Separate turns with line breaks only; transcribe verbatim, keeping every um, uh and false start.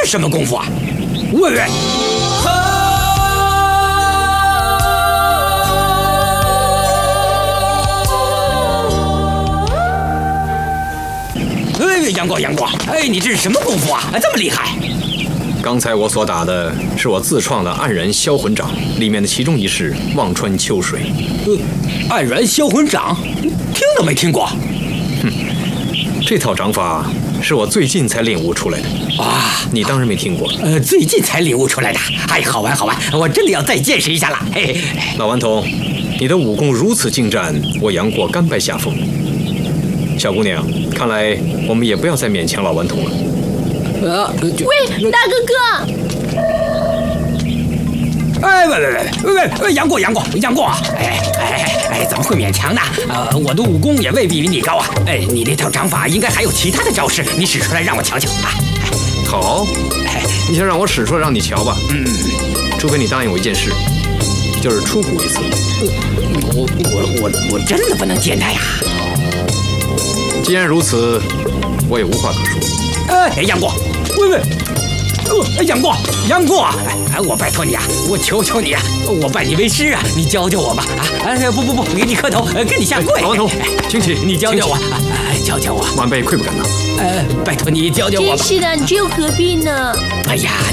什么功夫啊？喂喂！哎，杨过，杨过，哎，你这是什么功夫啊？这么厉害！
刚才我所打的是我自创的黯然销魂掌，里面的其中一式望穿秋水。
呃，黯然销魂掌，听都没听过。
哼，这套掌法是我最近才领悟出来的
啊！
你当然没听过。
呃，最近才领悟出来的。哎，好玩好玩，我真的要再见识一下了。嘿嘿，
老顽童，你的武功如此精湛，我杨过甘拜下风。小姑娘，看来我们也不要再勉强老顽童了。
呃，喂，大哥哥！
哎，喂喂喂喂喂，杨过杨过杨过！哎哎哎，怎么会勉强呢？呃，我的武功也未必比你高啊。哎，你那套掌法应该还有其他的招式，你使出来让我瞧瞧啊！
好，你想让我使出来让你瞧吧？嗯，除非你答应我一件事，就是出谷一次。
我我我我真的不能见他呀！
既然如此，我也无话可说。
哎，杨过，喂喂，呃，杨过，杨过，哎，我拜托你啊，我求求你啊，我拜你为师啊，你教教我吧！啊，哎，不不不，给你磕头，跟你下跪。
老顽童，请起，
你教教我，教教我。
晚辈愧不敢当。
呃，拜托你教教我吧。
真是的，你这又何必呢？
哎呀，